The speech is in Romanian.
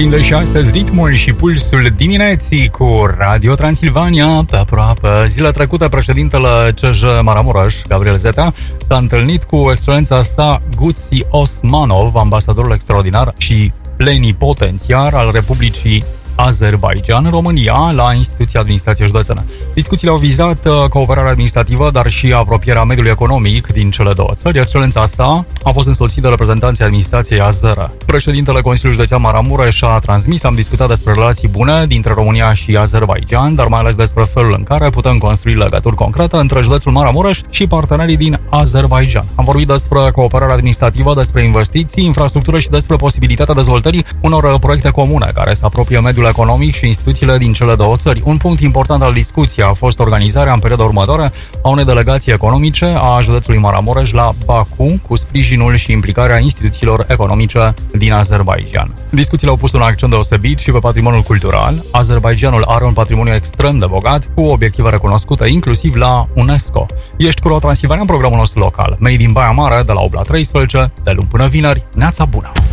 prinde și astăzi ritmul și pulsul dimineții cu Radio Transilvania. Pe aproape zilele trecute, președintele CJ Maramureș, Gabriel Zetea, s-a întâlnit cu excelența sa Gutsi Osmanov, ambasadorul extraordinar și plenipotențiar al Republicii Azerbaidjan în România, la instituția administrației județene. Discuțiile au vizat cooperarea administrativă, dar și apropierea mediului economic din cele două țări. Excelența sa a fost însoțit de reprezentanții administrației azere. Președintele Consiliului Județean Maramureș a transmis: am discutat despre relații bune dintre România și Azerbaidjan, dar mai ales despre felul în care putem construi legături concrete între județul Maramureș și partenerii din Azerbaidjan. Am vorbit despre cooperarea administrativă, despre investiții, infrastructură și despre posibilitatea dezvoltării unor proiecte comune care să apropie mediul economic și instituțiile din cele două țări. Un punct important al discuției a fost organizarea în perioada următoare a unei delegații economice a județului Maramureș la Baku, cu sprijinul și implicarea instituțiilor economice din Azerbaidjan. Discuțiile au pus un accent deosebit și pe patrimoniul cultural. Azerbaidjanul are un patrimoniu extrem de bogat, cu obiective recunoscute inclusiv la UNESCO. Ești cu Transilvania în programul nostru local. Made in Baia Mare, de la 8 la 13, de luni până vineri. Neața bună!